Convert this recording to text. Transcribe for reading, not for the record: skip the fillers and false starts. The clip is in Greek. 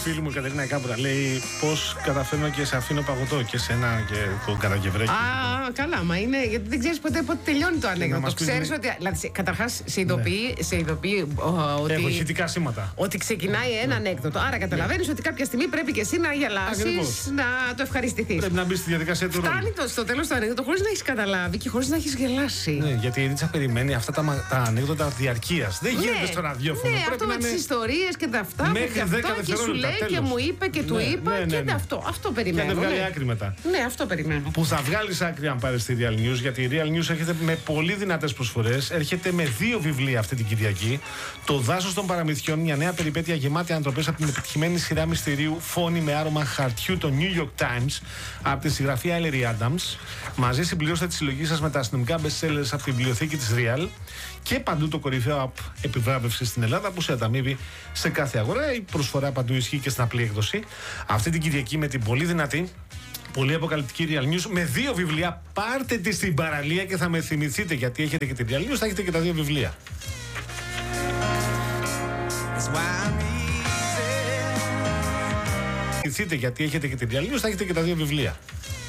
φίλη μου η Κατερίνα Κάπορα λέει πώς καταφέρνω και σε αφήνω παγωτό και σένα και τον Καραγευρέκη. Α, καλά, μα είναι. Γιατί δεν ξέρει πότε τελειώνει το ανέκδοτο. Ξέρει ότι. Δηλαδή, καταρχάς σε ειδοποιεί ότι. Έχω ηχητικά σήματα. Ότι ξεκινάει ένα ανέκδοτο. Άρα καταλαβαίνει ότι κάποια στιγμή πρέπει και εσύ να γελάσεις, να το ευχαριστηθείς. Πρέπει να μπει στη διαδικασία του ρόλου. Φτάνει στο τέλος του ανέκδοτο χωρίς να έχεις καταλάβει και χωρίς να έχεις γελάσει. Ναι, γιατί η Ρίτσα περιμένει αυτά τα ανέκδοτα διαρκείας. Δεν γίνεται στο ραδιόφωνο. Ναι, αυτό με τις ιστορίες και τα αυτά. Μέχρι 10 και σου δευτερόλεπτα, λέει και τέλος. μου είπε και του είπα και αυτό περιμένω. Και δεν βγάλει άκρη μετά. Ναι, αυτό περιμένω. Που θα βγάλει άκρη αν πάρει στη Real News, γιατί η Real News έρχεται με πολύ δυνατές προσφορές. Έρχεται με 2 βιβλία αυτή την Κυριακή. Το Δάσος των Παραμυθιών, μια νέα περιπέτεια γεμάτη ανατροπές από την επιτυχημένη σειρά μυστηρίου Φόνη με άρωμα χαρτιού, το New York Times, από τη συγγραφέα Ellery Adams. Μαζί συμπληρώστε τη συλλογή σας με τα αστυνομικά bestsellers από την βιβλιοθήκη της Real. Και παντού το κορυφαίο app επιβράβευση στην Ελλάδα που σε ανταμείβει σε κάθε αγορά. Η προσφορά παντού ισχύει και στην απλή έκδοση. Αυτή την Κυριακή με την πολύ δυνατή, πολύ αποκαλυπτική Real News με 2 βιβλία. Πάρτε τη στην παραλία και θα με θυμηθείτε, γιατί έχετε και την Real News, θα έχετε και τα 2 βιβλία. Θυμηθείτε, γιατί έχετε και την Real News, θα έχετε και τα 2 βιβλία.